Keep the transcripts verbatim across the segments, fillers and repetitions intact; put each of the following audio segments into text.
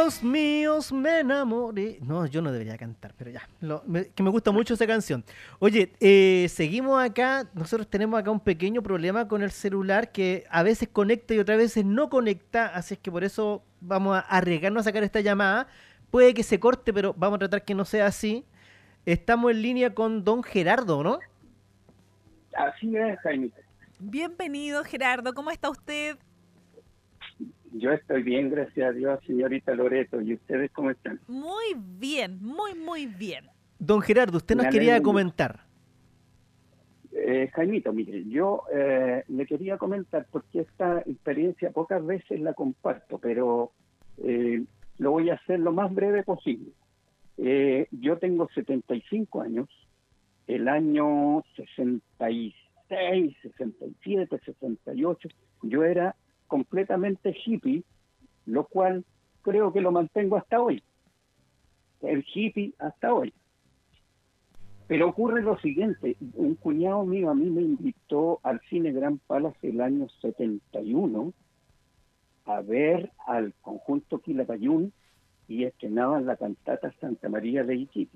Dios míos, me enamoré. No, yo no debería cantar, pero ya. Lo- me- que me gusta mucho esa canción. Oye, eh, seguimos acá. Nosotros tenemos acá un pequeño problema con el celular que a veces conecta y otras veces no conecta. Así es que por eso vamos a arriesgarnos a sacar esta llamada. Puede que se corte, pero vamos a tratar que no sea así. Estamos en línea con don Gerardo, ¿no? Así es, Jaime. Bienvenido, Gerardo. ¿Cómo está usted? Yo estoy bien, gracias a Dios, señorita Loreto. ¿Y ustedes cómo están? Muy bien, muy, muy bien. Don Gerardo, usted Me nos quería alegro mucho. comentar. Eh, Jaimito, mire, yo eh, le quería comentar porque esta experiencia pocas veces la comparto, pero eh, lo voy a hacer lo más breve posible. Eh, yo tengo setenta y cinco años. El año sesenta y seis, sesenta y siete, sesenta y ocho, yo era completamente hippie, lo cual creo que lo mantengo hasta hoy. El hippie hasta hoy. Pero ocurre lo siguiente, un cuñado mío a mí me invitó al Cine Gran Palace el año setenta y uno a ver al conjunto Quilapayún y estrenaban la cantata Santa María de Iquique.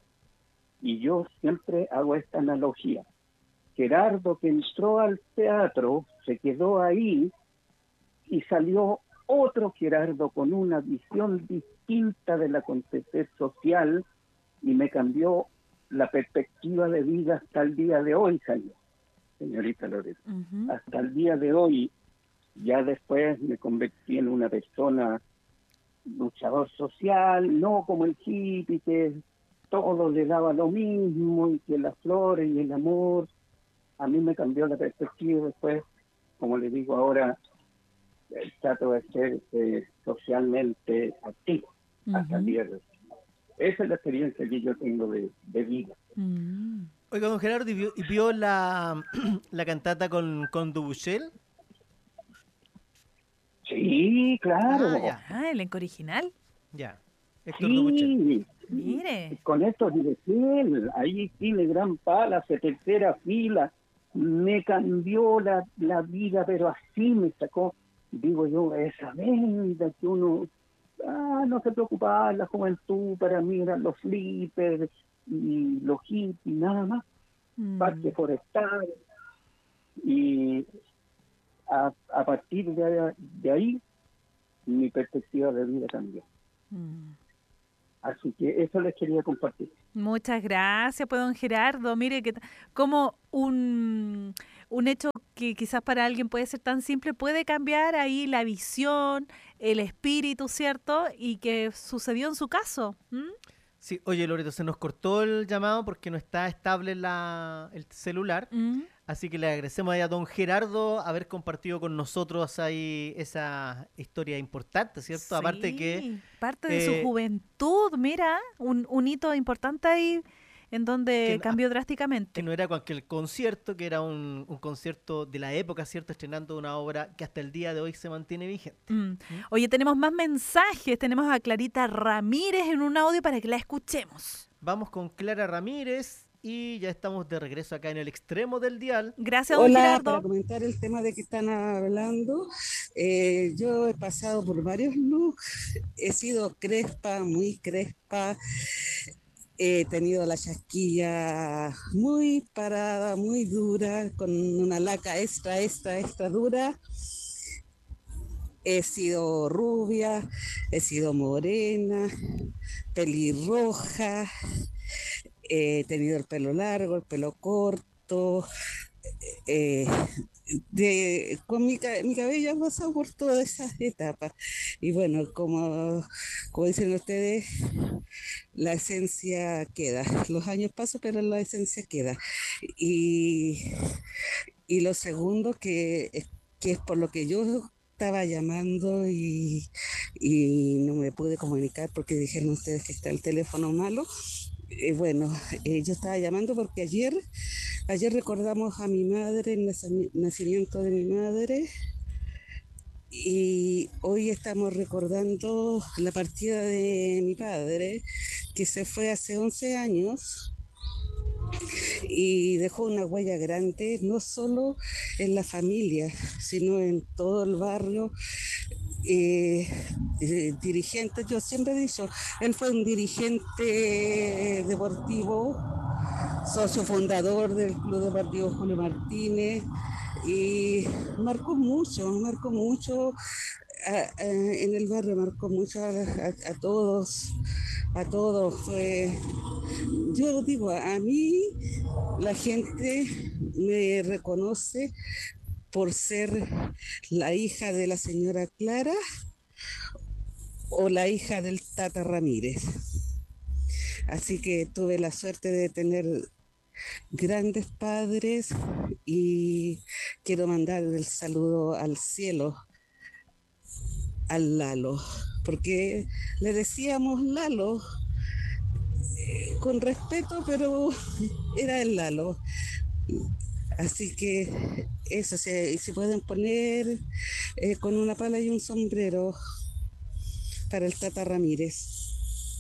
Y yo siempre hago esta analogía. Gerardo, que entró al teatro, se quedó ahí y salió otro Gerardo con una visión distinta del acontecer social y me cambió la perspectiva de vida hasta el día de hoy, Jaime, señorita Loreto. Uh-huh. Hasta el día de hoy, ya después me convertí en una persona luchador social, no como el hippie que todo le daba lo mismo y que las flores y el amor. A mí me cambió la perspectiva después, como le digo ahora, eh, trato de ser eh, socialmente activo hasta Uh-huh. el día de hoy. Esa es la experiencia que yo tengo de, de vida. Mm. Oiga, don Gerardo, ¿y vio, y vio la, la cantata con, con Dubuchel? Sí, claro. Ah, ya, Ah, elenco original. ya. Héctor Dubuchel. Sí, Mire. con esto dirección, ahí tiene Gran Palace, tercera fila, me cambió la, la vida, pero así me sacó, digo yo, esa venda que uno, ah, no se preocupaba la juventud, para mí eran los flippers y los hippies, nada más, Mm. parque forestal, y a, a partir de, de ahí, mi perspectiva de vida cambió. Mm. Así que eso les quería compartir. Muchas gracias, pues, don Gerardo. Mire, que t- como un, un hecho que quizás para alguien puede ser tan simple, puede cambiar ahí la visión, el espíritu, ¿cierto? Y que sucedió en su caso. ¿Mm? Sí, oye, Loreto, se nos cortó el llamado porque no está estable la, el celular. ¿Mm? Así que le agradecemos ahí a don Gerardo haber compartido con nosotros ahí esa historia importante, ¿cierto? Aparte que Sí, parte de su eh, juventud, mira, un, un hito importante ahí en donde que, cambió que drásticamente. no era cualquier concierto, que era un, un concierto de la época, ¿cierto? Estrenando una obra que hasta el día de hoy se mantiene vigente. Mm. Oye, tenemos más mensajes. Tenemos a Clarita Ramírez en un audio para que la escuchemos. Vamos con Clara Ramírez y ya estamos de regreso acá en el extremo del dial. Gracias, don Hola, Gerardo. para comentar el tema de que están hablando, eh, yo he pasado por varios looks, he sido crespa, muy crespa, he tenido la chasquilla muy parada, muy dura, con una laca extra, extra, extra dura. He sido rubia, he sido morena, pelirroja, he tenido el pelo largo, el pelo corto. Eh, de, con mi, mi cabello ha pasado por todas esas etapas. Y bueno, como, como dicen ustedes, la esencia queda. Los años pasan, pero la esencia queda. Y, y lo segundo, que, que es por lo que yo estaba llamando y, y no me pude comunicar porque dijeron ustedes que está el teléfono malo. Eh, bueno, eh, yo estaba llamando porque ayer, ayer recordamos a mi madre, el nacimiento de mi madre, y hoy estamos recordando la partida de mi padre, que se fue hace once años y dejó una huella grande, no solo en la familia, sino en todo el barrio eh, eh, dirigente, yo siempre he dicho, él fue un dirigente deportivo, socio fundador del Club Deportivo Julio Martínez, y marcó mucho, marcó mucho a, a, en el barrio, marcó mucho a, a, a todos, a todos. Fue, yo digo, a mí la gente me reconoce por ser la hija de la señora Clara o la hija del Tata Ramírez. Así que tuve la suerte de tener grandes padres y quiero mandar el saludo al cielo, al Lalo, porque le decíamos Lalo eh, con respeto, pero era el Lalo. Así que eso, se, se pueden poner eh, con una pala y un sombrero para el Tata Ramírez.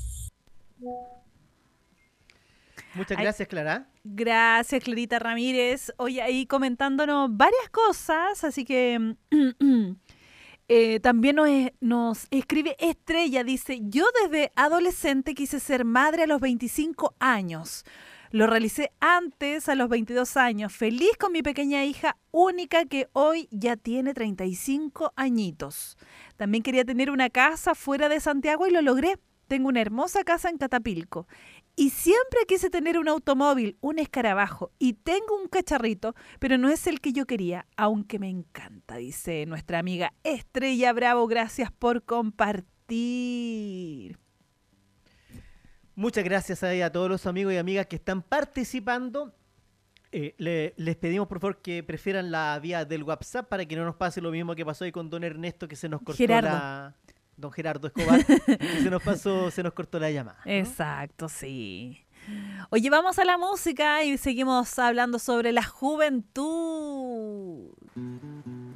Muchas Ay, gracias, Clara. Gracias, Clarita Ramírez. Oye, ahí comentándonos varias cosas, así que eh, también nos, nos escribe Estrella, dice, yo desde adolescente quise ser madre a los veinticinco años. Lo realicé antes, a los veintidós años, feliz con mi pequeña hija única que hoy ya tiene treinta y cinco añitos. También quería tener una casa fuera de Santiago y lo logré. Tengo una hermosa casa en Catapilco. Y siempre quise tener un automóvil, un escarabajo, y tengo un cacharrito, pero no es el que yo quería, aunque me encanta, dice nuestra amiga Estrella Bravo. Gracias por compartir. Muchas gracias a, a todos los amigos y amigas que están participando. Eh, le, les pedimos por favor que prefieran la vía del WhatsApp para que no nos pase lo mismo que pasó ahí con don Ernesto, que se nos cortó Gerardo. la... Don Gerardo Escobar, que se nos pasó, se nos cortó la llamada, ¿no? Exacto, sí. Oye, vamos a la música y seguimos hablando sobre la juventud.